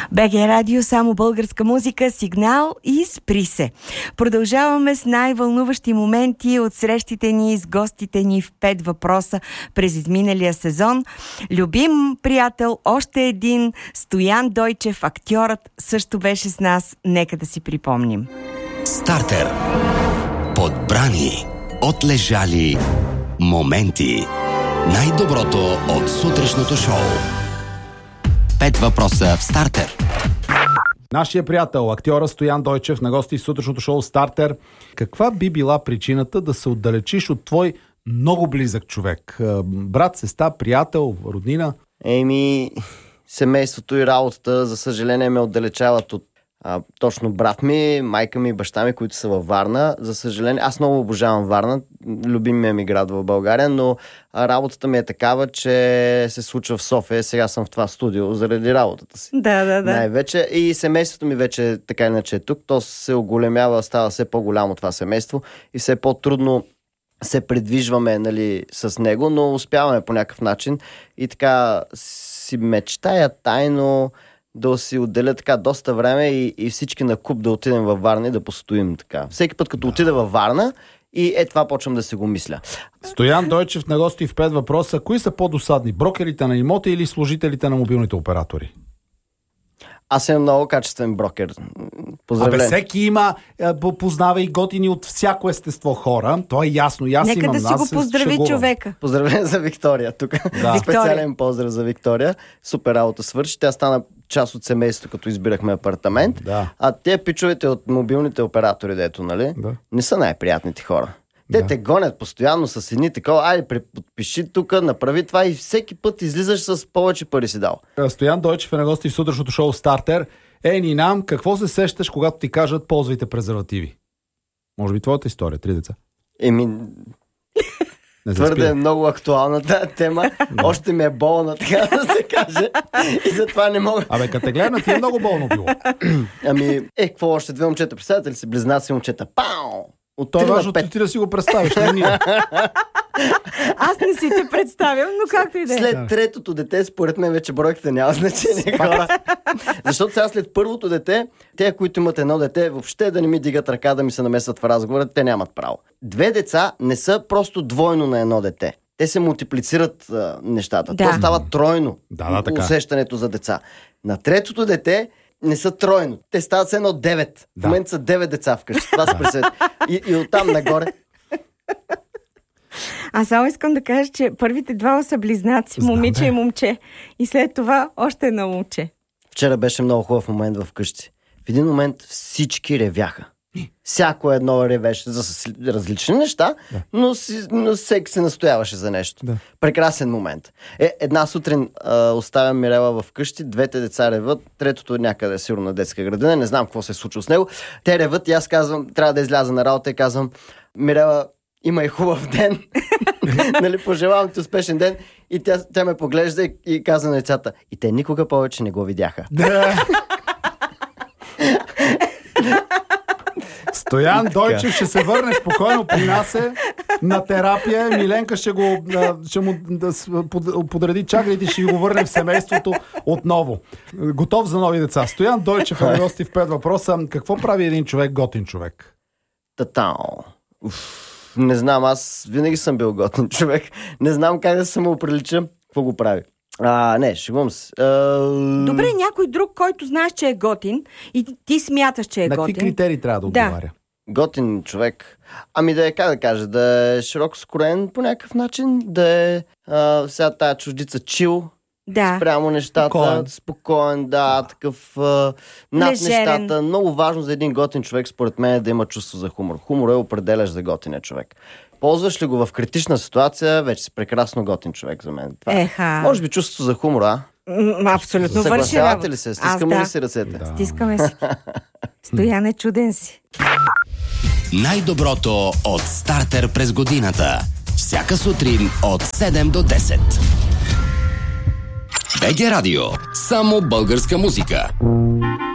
БГ Радио, само българска музика, сигнал и спри се. Продължаваме с най-вълнуващи моменти от срещите ни с гостите ни в 5 въпроса през изминалия сезон. Любим приятел, още един, Стоян Дойчев, актьорът, също беше с нас. Нека да си припомним. Стартер. Подбрани, отлежали моменти. Най-доброто от сутрешното шоу. 5 въпроса в Стартер. Нашия приятел, актьора Стоян Дойчев, на гости в сутрешното шоу Стартер. Каква би била причината да се отдалечиш от твой много близък човек? Брат, сестра, приятел, роднина? Семейството и работата, за съжаление, ме отдалечават от точно брат ми, майка ми и баща ми, които са във Варна. За съжаление, аз много обожавам Варна, любимия ми град в България, но работата ми е такава, че се случва в София. Сега съм в това студио заради работата си. Да. Най-вече. И семейството ми вече така иначе е тук. То се оголемява, става все по-голямо това семейство и все по-трудно се придвижваме, с него, но успяваме по някакъв начин. И така си мечтая тайно да си отделя така доста време и всички на куп да отидем във Варна и да постоим така. Всеки път, като отида във Варна, и това почвам да си го мисля. Стоян Дойчев на гости в 5 въпроса. Кои са по-досадни? Брокерите на имоти или служителите на мобилните оператори? Аз съм много качествен брокер. Поздравление. Всеки има, познава и готини от всяко естество хора. То е ясно. Нека да си го поздрави човека. Поздравление за Виктория тук. Да. Специален поздрав за Виктория. Супер работа свърши. Тя стана част от семейството, като избирахме апартамент. Да. А те пичовете от мобилните оператори, не са най-приятните хора. Те те гонят постоянно с едни такова, айде преподпиши тук, направи това и всеки път излизаш с повече пари си дал. Стоян Дойчев е на гости в сутрешното шоу Стартер. Нинам, какво се сещаш, когато ти кажат ползвайте презервативи? Може би твоята история, 3 деца. Твърде много актуална тази тема. Още ми е болна, така да се каже. И затова не мога. Като те гледна, ти е много болно било. Какво още 2 момчета? Представете ли си, близнаци момчета? Пау! То е важно ти да си го представиш, не ние. Аз не си те представям, но както и да е. След 3-то дете, според мен вече бройките няма значение, хора. Защото сега след първото дете, те, които имат едно дете, въобще да не ми дигат ръка да ми се намесват в разговора, те нямат право. 2 деца не са просто двойно на едно дете. Те се мултиплицират нещата. То става тройно усещането за деца. На 3-то дете не са тройно. Те стават едно 9. В момента са 9 деца вкъщи. Това се пресет. И оттам нагоре. Аз само искам да кажа, че първите 2 са близнаци. Момиче и момче. И след това още едно момче. Вчера беше много хубав момент вкъщи. В един момент всички ревяха. Всяко едно ревеше за различни неща, но всеки се настояваше за нещо. Прекрасен момент. Една сутрин оставям Мирела вкъщи, 2 деца реват, 3-то някъде е сигурно на детска градина, не знам какво се е случило с него. Те реват и аз казвам, трябва да изляза на работа и казвам, Мирела, имай хубав ден. Пожелавам ти успешен ден. И тя ме поглежда и казва на децата, и те никога повече не го видяха. Стоян Дойчев ще се върне спокойно при нас на терапия. Миленка ще му подреди чакрите и ще го върне в семейството отново. Готов за нови деца. Стоян Дойчев е на гости в 5 въпроса. Какво прави един човек готин човек? Не знам, аз винаги съм бил готин човек. Не знам как да се му оприличам. Какво го прави? Не, шегувам се. Добре, някой друг, който знаеш, че е готин и ти смяташ, че е готин. На какви критерии трябва да отговаря? Готин човек. Да е широко скроен по някакъв начин, да е сега тая чуждица чил, спрямо нещата, спокоен, такъв над нещата. Много важно за един готин човек, според мен, е да има чувство за хумор. Хумор е определящ за готиния човек. Ползваш ли го в критична ситуация, вече си прекрасно готин човек за мен. Може би чувство за хумора. Абсолютно върши работа. Съгласявате ли се? Стискаме ли си ръцете? Стискаме си. Стояне, чуден си. Най-доброто от Стартер през годината. Всяка сутрин от 7 до 10. БГ Радио. Само българска музика.